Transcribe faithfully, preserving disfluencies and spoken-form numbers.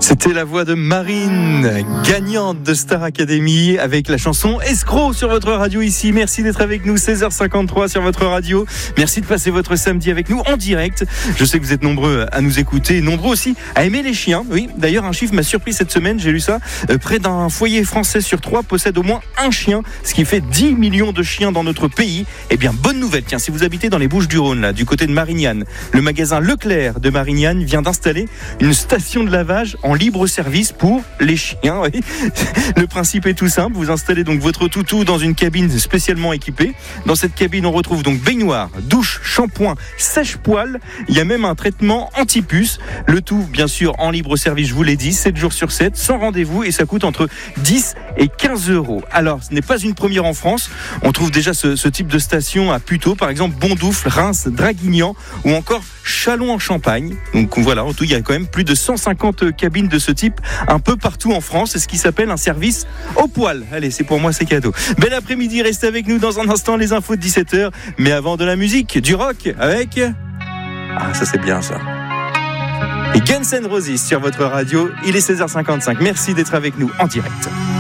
C'était la voix de Marine, gagnante de Star Academy, avec la chanson Escroc sur votre radio ici. Merci d'être avec nous, seize heures cinquante-trois sur votre radio. Merci de passer votre samedi avec nous en direct. Je sais que vous êtes nombreux à nous écouter, nombreux aussi à aimer les chiens. Oui, d'ailleurs, un chiffre m'a surpris cette semaine, j'ai lu ça. Euh, près d'un foyer français sur trois possède au moins un chien, ce qui fait dix millions de chiens dans notre pays. Eh bien, bonne nouvelle, tiens, si vous habitez dans les Bouches-du-Rhône, là, du côté de Marignane, le magasin Leclerc de Marignane vient d'installer une station de lavage en libre service pour les chiens. Oui. Le principe est tout simple, vous installez donc votre toutou dans une cabine spécialement équipée. Dans cette cabine, on retrouve donc baignoire, douche, shampoing, sèche-poil. Il y a même un traitement anti-puce. Le tout, bien sûr, en libre service, je vous l'ai dit, sept jours sur sept, sans rendez-vous, et ça coûte entre dix et quinze euros. Alors, ce n'est pas une première en France. On trouve déjà ce, ce type de station à Puteaux, par exemple Bondoufle, Reims, Draguignan ou encore Châlons en Champagne. Donc voilà, en tout, il y a quand même plus de cent cinquante cabines de ce type un peu partout en France. C'est ce qui s'appelle un service au poil. Allez, c'est pour moi, c'est cadeau. Bel après-midi, restez avec nous dans un instant, les infos de dix-sept heures. Mais avant de la musique, du rock avec... Ah, ça c'est bien ça. Et Guns N' Roses sur votre radio. Il est seize heures cinquante-cinq. Merci d'être avec nous en direct.